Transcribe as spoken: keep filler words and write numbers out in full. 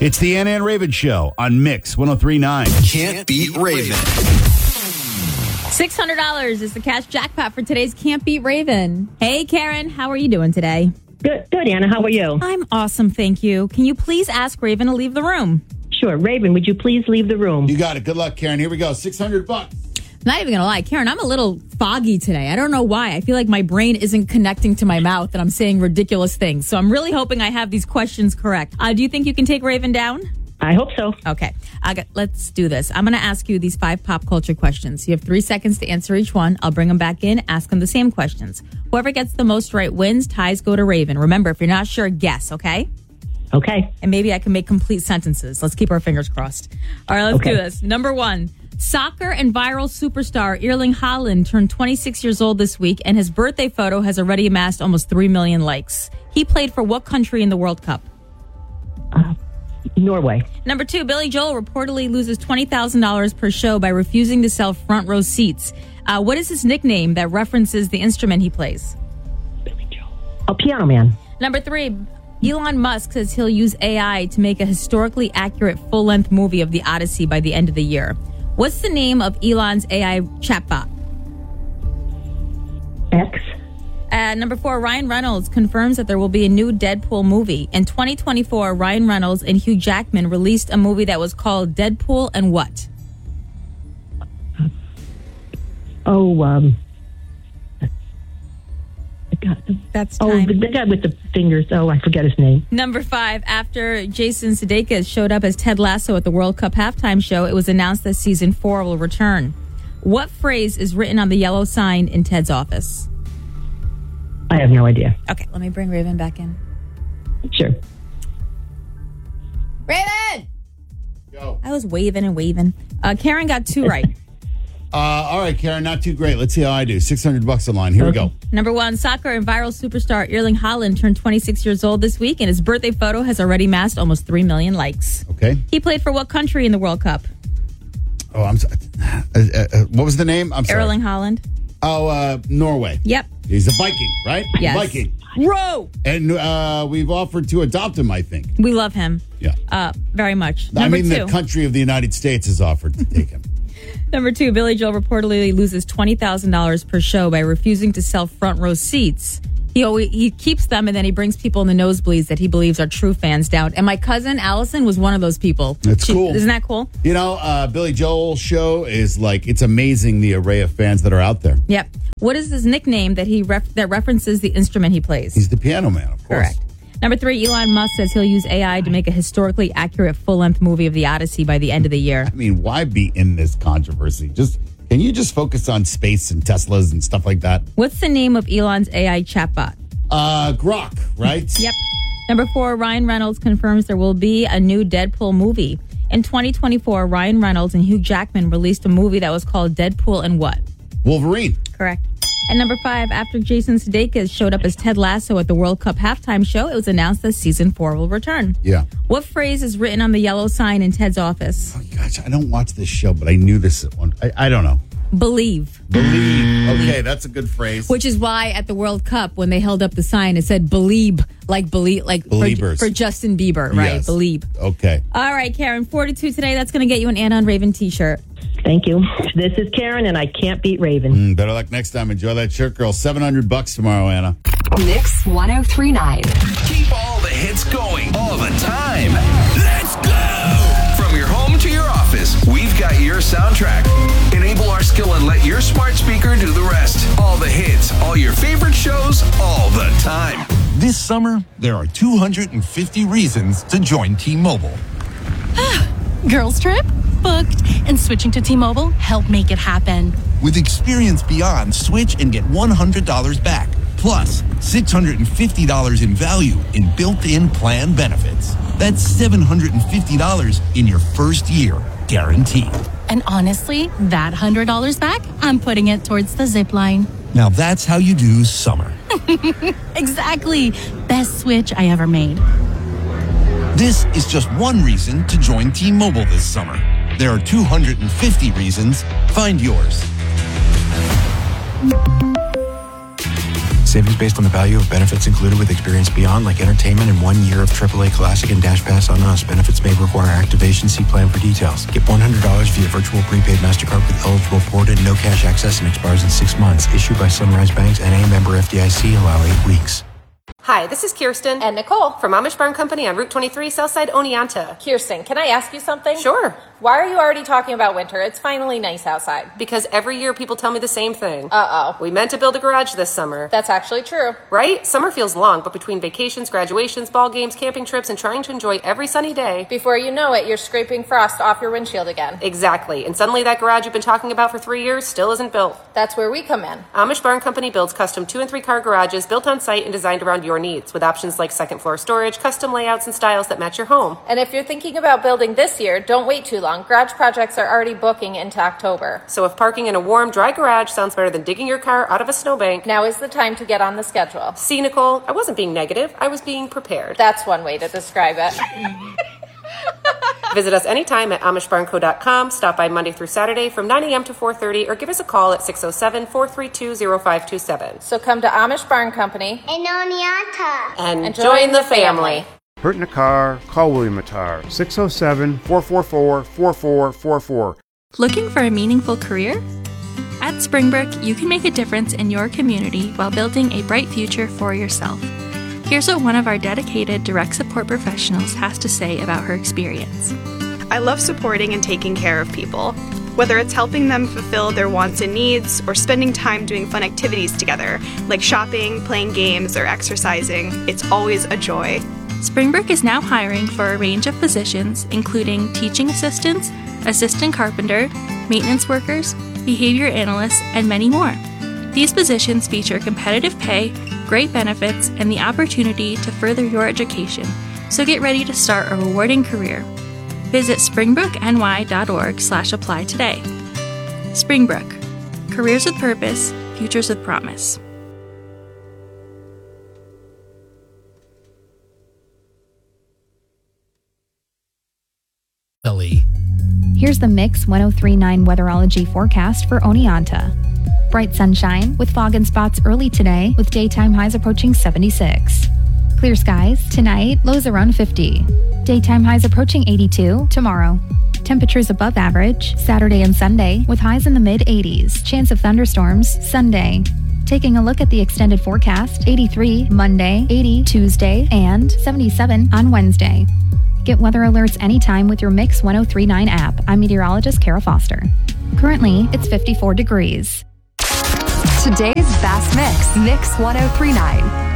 It's the Anna and Raven Show on Mix one oh three point nine. Can't beat Raven. six hundred dollars is the cash jackpot for today's Can't Beat Raven. Hey, Karen, how are you doing today? Good, good, Anna. How are you? I'm awesome, thank you. Can you please ask Raven to leave the room? Sure. Raven, would you please leave the room? You got it. Good luck, Karen. Here we go. six hundred bucks. Not even gonna lie, Karen, I'm a little foggy today. I don't know why. I feel like my brain isn't connecting to my mouth and I'm saying ridiculous things. So I'm really hoping I have these questions correct. Uh, do you think you can take Raven down? I hope so. Okay, I got, let's do this. I'm going to ask you these five pop culture questions. You have three seconds to answer each one. I'll bring them back in, ask them the same questions. Whoever gets the most right wins. Ties go to Raven. Remember, if you're not sure, guess, okay? Okay. And maybe I can make complete sentences. Let's keep our fingers crossed. All right, let's Okay. do this. Number one, soccer and viral superstar Erling Haaland turned twenty-six years old this week, and his birthday photo has already amassed almost three million likes. He played for what country in the World Cup? Uh, Norway. Number two, Billy Joel reportedly loses twenty thousand dollars per show by refusing to sell front row seats. Uh, what is his nickname that references the instrument he plays? Billy Joel. A piano man. Number three, Elon Musk says he'll use A I to make a historically accurate full-length movie of the Odyssey by the end of the year. What's the name of Elon's A I chatbot? X. Uh, number four, Ryan Reynolds confirms that there will be a new Deadpool movie. In twenty twenty-four, Ryan Reynolds and Hugh Jackman released a movie that was called Deadpool and what? Oh, um... God. That's Oh, time. the, the guy with the fingers. Oh, I forget his name. Number five, after Jason Sudeikis showed up as Ted Lasso at the World Cup halftime show, it was announced that season four will return. What phrase is written on the yellow sign in Ted's office? I have no idea. Okay, let me bring Raven back in. Sure. Raven! Go. I was waving and waving. Uh, Karen got two right. Uh, all right, Karen, not too great. Let's see how I do. six hundred bucks on line. Here we go. Number one, soccer and viral superstar Erling Haaland turned twenty-six years old this week, and his birthday photo has already amassed almost three million likes. Okay. He played for what country in the World Cup? Oh, I'm sorry. Uh, uh, uh, what was the name? I'm sorry. Erling Haaland. Oh, uh, Norway. Yep. He's a Viking, right? Yes. Viking. Row! And uh, we've offered to adopt him, I think. We love him. Yeah. Uh, very much. I Number mean, two. the country of the United States has offered to take him. Number two, Billy Joel reportedly loses twenty thousand dollars per show by refusing to sell front row seats. He always, he keeps them and then he brings people in the nosebleeds that he believes are true fans down. And my cousin Allison was one of those people. That's She- cool. Isn't that cool? You know, uh, Billy Joel's show is like, it's amazing the array of fans that are out there. Yep. What is his nickname that he ref- that references the instrument he plays? He's the piano man, of course. Correct. Number three, Elon Musk says he'll use A I to make a historically accurate full-length movie of the Odyssey by the end of the year. I mean, why be in this controversy? Just can you just focus on space and Teslas and stuff like that? What's the name of Elon's A I chatbot? Uh, Grok, right? Yep. Number four, Ryan Reynolds confirms there will be a new Deadpool movie. In twenty twenty-four, Ryan Reynolds and Hugh Jackman released a movie that was called Deadpool and what? Wolverine. Correct. And number five, after Jason Sudeikis showed up as Ted Lasso at the World Cup halftime show, it was announced that season four will return. Yeah. What phrase is written on the yellow sign in Ted's office? Oh, gosh, I don't watch this show, but I knew this at one. I, I don't know. Believe. Believe. Okay, that's a good phrase. Which is why at the World Cup, when they held up the sign, it said believe, like believe, like for, Believers. for Justin Bieber, right? Yes. Believe. Okay. All right, Karen, forty-two today. That's going to get you an Anna and Raven t-shirt. Thank you. This is Karen, and I can't beat Raven. Mm, better luck next time. Enjoy that shirt, girl. seven hundred bucks tomorrow, Anna. Mix one oh three point nine. Keep all the hits going all the time. Let's go! From your home to your office, we've got your soundtrack. Enable our skill and let your smart speaker do the rest. All the hits, all your favorite shows, all the time. This summer, there are two hundred fifty reasons to join T-Mobile. Girls trip? Booked. And switching to T-Mobile helped make it happen. With experience beyond, switch and get one hundred dollars back. Plus, six hundred fifty dollars in value in built-in plan benefits. That's seven hundred fifty dollars in your first year, guaranteed. And honestly, that one hundred dollars back, I'm putting it towards the zip line. Now that's how you do summer. Exactly. Best switch I ever made. This is just one reason to join T-Mobile this summer. There are two hundred fifty reasons. Find yours. Savings based on the value of benefits included with Experience Beyond, like entertainment and one year of triple A Classic and Dash Pass on us. Benefits may require activation. See plan for details. Get one hundred dollars via virtual prepaid MasterCard with eligible ported no cash access and expires in six months. Issued by Sunrise Banks and a member F D I C. Allow eight weeks. Hi, this is Kirsten and Nicole from Amish Barn Company on Route twenty-three, Southside Oneonta. Kirsten, can I ask you something? Sure. Why are you already talking about winter? It's finally nice outside. Because every year people tell me the same thing. Uh-oh. We meant to build a garage this summer. That's actually true. Right? Summer feels long, but between vacations, graduations, ball games, camping trips, and trying to enjoy every sunny day... Before you know it, you're scraping frost off your windshield again. Exactly. And suddenly that garage you've been talking about for three years still isn't built. That's where we come in. Amish Barn Company builds custom two and three car garages built on site and designed around your needs, with options like second floor storage, custom layouts, and styles that match your home. And if you're thinking about building this year, don't wait too long. Garage projects are already booking into October. So if parking in a warm, dry garage sounds better than digging your car out of a snowbank, now is the time to get on the schedule. See, Nicole, I wasn't being negative. I was being prepared. That's one way to describe it. Visit us anytime at amish barn co dot com. Stop by Monday through Saturday from nine a.m. to four thirty or give us a call at six oh seven, four three two, oh five two seven. So come to Amish Barn Company in Oneonta and, and join, join the family. family. Hurt in a car? Call William Attar. six oh seven, four four four, four four four four. Looking for a meaningful career? At Springbrook, you can make a difference in your community while building a bright future for yourself. Here's what one of our dedicated direct support professionals has to say about her experience. I love supporting and taking care of people. Whether it's helping them fulfill their wants and needs or spending time doing fun activities together, like shopping, playing games, or exercising, it's always a joy. Springbrook is now hiring for a range of positions, including teaching assistants, assistant carpenter, maintenance workers, behavior analysts, and many more. These positions feature competitive pay, great benefits, and the opportunity to further your education, so get ready to start a rewarding career. Visit springbrookny.org slash apply today. Springbrook. Careers with purpose, futures with promise. Here's the Mix one oh three point nine weatherology forecast for Oneonta. Bright sunshine with fog and spots early today with daytime highs approaching seventy-six. Clear skies tonight, lows around fifty. Daytime highs approaching eighty-two tomorrow. Temperatures above average Saturday and Sunday with highs in the mid eighties. Chance of thunderstorms Sunday. Taking a look at the extended forecast, eighty-three Monday, eighty Tuesday, and seventy-seven on Wednesday. Get weather alerts anytime with your Mix one oh three point nine app. I'm meteorologist Kara Foster. Currently, it's fifty-four degrees. Today's Fast Mix, Mix one oh three point nine.